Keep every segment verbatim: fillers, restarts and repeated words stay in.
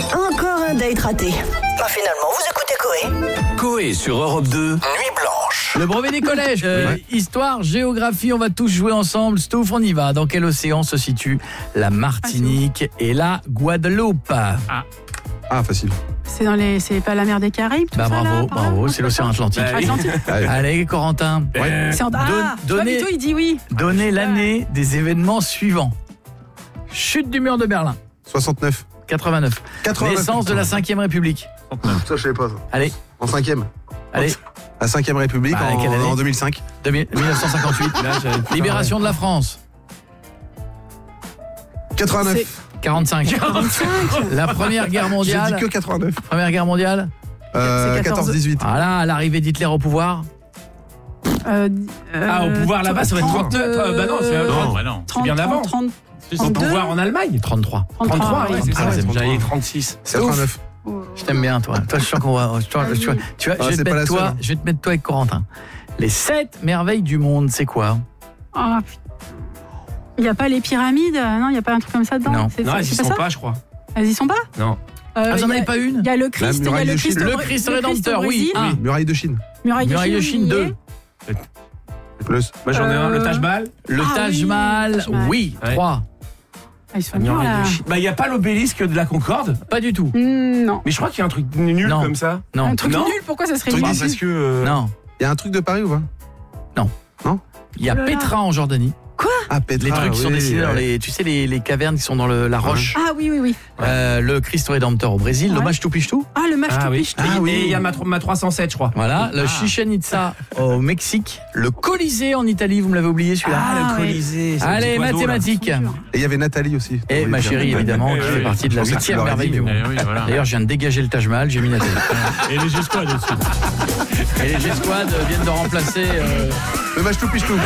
Encore un date raté. Bah finalement, vous écoutez Coé. Coé sur Europe deux, Nuit Blanche. Le brevet des collèges, euh, ouais. histoire, géographie, on va tous jouer ensemble. Stouff, on y va. Dans quel océan se situe la Martinique et la Guadeloupe? Ah, facile. C'est dans les, c'est pas la mer des Caraïbes, tout Bah ça, bravo, là, par là, bravo, non, c'est l'océan Atlantique. Bah, oui. Atlantique. Allez. Allez, Corentin, Euh, C'est en... Ah, Donne- tu vois, donnez- Vito, il dit oui. donnez l'année des événements suivants. Chute du mur de Berlin, soixante-neuf. quatre-vingt-neuf. quatre-vingt-neuf. Naissance de la cinquième République. Ça, je savais pas ça. Allez, En cinquième. allez, La cinquième République Bah, quelle année en, en deux mille cinq. deux mille- mille neuf cent cinquante-huit. Libération de la France, quatre-vingt-neuf. quarante-cinq. La Première Guerre J'ai mondiale. dit que quatre-vingt-neuf. Première Guerre mondiale. Euh, C'est quatorze. quatorze dix-huit. Voilà, l'arrivée d'Hitler au pouvoir. Euh, Ah, au pouvoir là-bas, ça va être trente, trente-neuf. Euh, bah non, c'est euh, trente. Non, bah non. trente, bien avant. trente, Au trente-deux. pouvoir en Allemagne. trente-trois. trente-trois, oui. ouais, c'est ça. Ah, c'est J'avais trente-six. quatre-vingt-neuf. Je t'aime bien, toi. Toi, je sens qu'on va. Tu vois, tu vois, tu vois, Ah, je, vais c'est te pas mettre la toi, seule. je vais te mettre toi avec Corentin. Les sept merveilles du monde, c'est quoi? Ah, putain. Il n'y a pas les pyramides? Non, il n'y a pas un truc comme ça dedans? Non. C'est, Non, c'est- elles y c'est sont pas ça? pas, je crois. Elles y sont pas? Non. Euh, Ah, vous en il y a- avez pas une? Il y a le Christ, il y a muraille le de Christ, Chine. au- Le Christ au Rédempteur, oui. Brésil. Un. Muraille de Chine. Muraille de Muraille de Chine, Chine, il y deux. est. Plus. Moi j'en ai un, le Euh, Taj Mahal. Le Ah Taj oui, Mahal, le Taj Mahal. oui. Ouais. Trois. Ah, ils sont Ah, durs, muraille là. de Chine. Bah il y a pas l'obélisque de la Concorde, Pas du tout. Hmm, Non. mais je crois qu'il y a un truc nul Non. comme ça. Non. Un truc Non. nul, pourquoi ça serait Truc nul? d'ici. Parce que euh, Non. Il y a un truc de Paris ou pas? Il y a Oh là là. Petra en Jordanie. Ah, Petra. Les trucs qui sont oui, dessinés dans ouais. les. Tu sais, les, les cavernes qui sont dans le- la roche. Ah oui, oui, oui. Euh, le Christ Rédempteur au Brésil. Ouais. Le Machu Picchu. Ah, le match Ah tout oui. piche. Et Ah oui. et il y a ma, ma trois cent sept, je crois. Voilà. Le Ah. Chichen Itza au Mexique. Le Colisée en Italie. Vous me l'avez oublié celui-là. Ah, le ouais. Colisée. c'est Allez, le petit oiseau, là. mathématiques. Et il y avait Nathalie aussi. Et ma chérie, évidemment, qui Oui, fait oui. partie de la Je pensais que tu huitième l'aurais merveille dit, du mais- monde. Eh oui, voilà. D'ailleurs, je viens de dégager le Taj Mahal, j'ai mis Nathalie. Et les G-Squad aussi. Et les G-Squad viennent de remplacer. euh, Le match tout piche tout.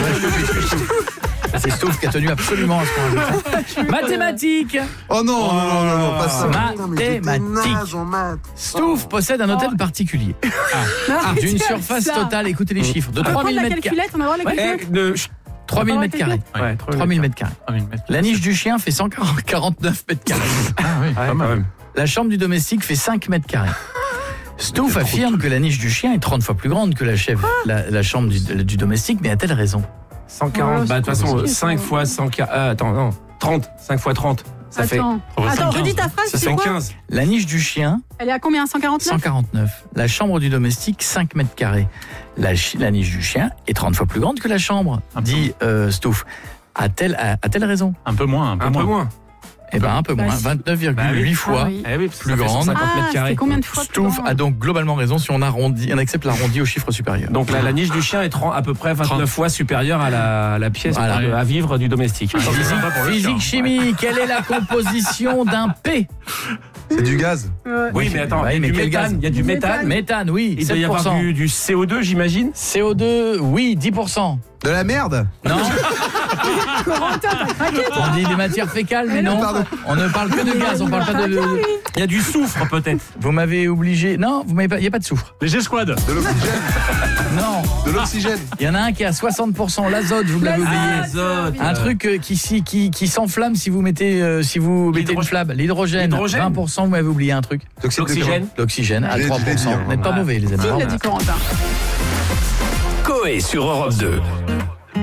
C'est Stouff qui a tenu absolument à ce point. Mathématiques. Oh non, non, non, non, non, pas ça. Mathématiques. Stouff possède un hôtel particulier. Ah, D'une tiens, surface ça. totale, écoutez les chiffres, de On va trois prendre mille la mètres carrés. calculette, on va voir la calculette. Eh, de- chut, trois mille mètres carrés. Ouais, trois mille mètres carrés. Ah, mais le mètre. La niche du chien fait cent quarante-neuf mètres carrés. Ah oui, Ouais, pas quand mal. même. La chambre du domestique fait cinq mètres carrés. Stouff affirme que la niche du chien est trente fois plus grande que la, chef, la, la chambre du, du domestique, mais a-t-elle raison? cent quarante, Oh, bah de toute c'est façon, compliqué, cinq ça. fois cent quarante. Ah, attends, non. trente. cinq fois trente. Ça fait. Attends, Ça fait Attends cent redis quinze. ta phrase, Ça c'est fait quoi? quinze. La niche du chien, Elle est à combien? cent quarante-neuf? cent quarante-neuf. La chambre du domestique, cinq mètres carrés. La, chi- la niche du chien est trente fois plus grande que la chambre, Un peu. dit euh, Stouff. A-t-elle a- a-t-elle raison? Un peu moins, un peu Un peu moins. moins. Eh bien, un peu Bah, moins, si. vingt-neuf virgule huit Bah oui. fois. Ah oui. Eh oui, parce que Plus ça fait grande. cent cinquante Ah, mètres c'était carrés. combien de fois plus Stouff grand? a donc globalement raison si on, arrondit, on accepte l'arrondi au chiffre supérieur. Donc la, la niche du chien est trente- à peu près vingt-neuf trente. fois supérieure à la, la pièce Voilà. pour- à vivre du domestique. Ah, Physique, sympa pour le physique, chien. chimie, quelle est la composition d'un P? C'est du gaz. Ouais. Oui, mais attends, Ouais, il y a mais du quel méthane. gaz Il y a du Du méthane. Méthane, oui, Il doit y sept pour avoir cent. du, du C O deux, j'imagine. C O deux, oui, dix pour cent. De la merde. Non, Corentin, t'as craqué, toi. on dit des matières fécales, mais Mais non, non, pardon. on ne parle que de gaz, on parle pas de... de- Il y a du soufre peut-être. Vous m'avez obligé... Non, vous m'avez pas... il n'y a pas de soufre. Les G-Squad. De l'oxygène. Non, De l'oxygène. il y en a un qui est à soixante pour cent, l'azote, vous me l'avez oublié. Azote. Un truc euh, qui, si- qui, qui s'enflamme si vous mettez, euh, si vous mettez une L'hydrogène. flamme. L'hydrogène, L'hydrogène. vingt pour cent, vous m'avez oublié un truc. D'oxyde de L'oxygène. L'oxygène à Je l'ai- trois je l'ai pour dit, cent. hein. Vous n'êtes pas Voilà. mauvais, les amis. Qui l'a dit, Corentin? Coé sur Europe deux.